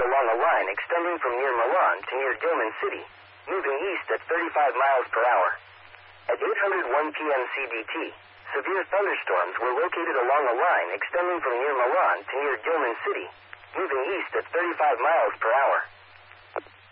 along a line extending from near Milan to near Gilman City, moving east at 35 miles per hour. At 8:01 p.m. CDT, severe thunderstorms were located along a line extending from near Milan to near Gilman City, moving east at 35 miles per hour.